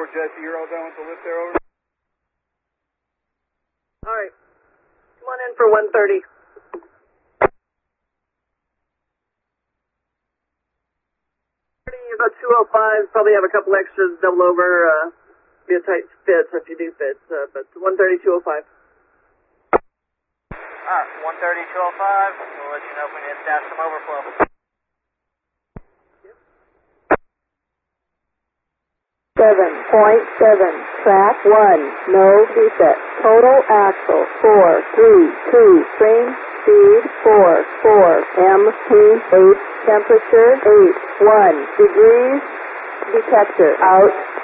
Jesse, you're all done with the lift there, over? Alright. Come on in for 130. About 205, probably have a couple extras double over, be a tight fit if you do fit, but 130, 205. Alright, 130, 205, we'll let you know if we need to stash some overflow. Yep. 7.7, track 1, no reset, total axle 4, 3, 2, train speed 4, MP 8, temperature 8, 1 degrees, detector out.